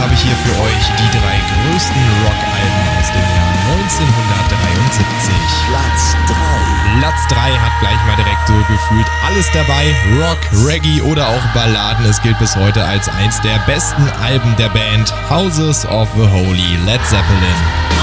habe ich hier für euch die 3 größten Rockalben aus dem Jahr 1973. Platz 3 hat gleich mal direkt so gefühlt alles dabei. Rock, Reggae oder auch Balladen. Es gilt bis heute als eins der besten Alben der Band. Houses of the Holy, Led Zeppelin.